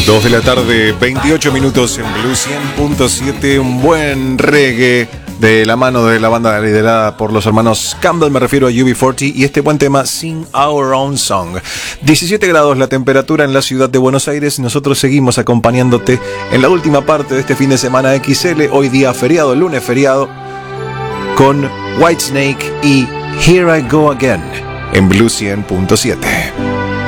2 de la tarde, 28 minutos en Blue 100.7, un buen reggae de la mano de la banda liderada por los hermanos Campbell, me refiero a UB40, y este buen tema, Sing Our Own Song. 17 grados la temperatura en la ciudad de Buenos Aires y nosotros seguimos acompañándote en la última parte de este fin de semana XL, hoy día feriado, lunes feriado, con Whitesnake y Here I Go Again en Blue 100.7.